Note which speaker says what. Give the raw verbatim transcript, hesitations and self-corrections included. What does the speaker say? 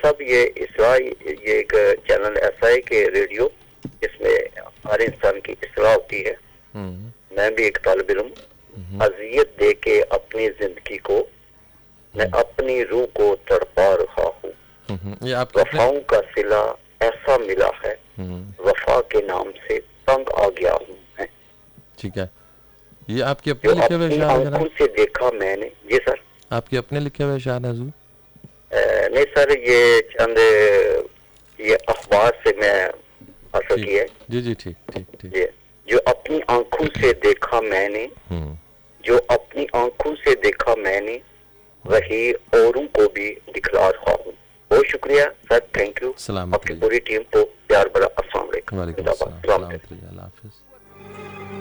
Speaker 1: साहब ये इसराह ये एक चैनल ऐसा है कि रेडियो जिसमें हर इंसान की इसराह होती है। मैं भी एक तालिब इल्म, अजियत दे के अपनी जिंदगी को मैं अपनी रूह को तड़पा रहा हूँ। वफाओं का सिला ऐसा मिला है, वफा के नाम से तंग आ गया हूँ मैं।
Speaker 2: ठीक है, ये आपके अपने लिखे हुए
Speaker 1: अपनी
Speaker 2: अशआर हैं
Speaker 1: आंखों से देखा मैंने। जी सर।
Speaker 2: आपके अपने लिखे हुए अशआर हैं हुजूर?
Speaker 1: नहीं सर, ये चंद ये अखबार से मैं हासिल किया है।
Speaker 2: जी जी ठीक ठीक ठीक।
Speaker 1: ये जो अपनी आंखों से देखा मैंने, जो अपनी आंखों से देखा मैंने, वही औरों को भी दिखला रहा हूँ। बहुत शुक्रिया सर, थैंक यू। आपकी पूरी टीम को प्यार भरा अस्सलाम वालेकुम।
Speaker 2: वालेकुम अस्सलाम।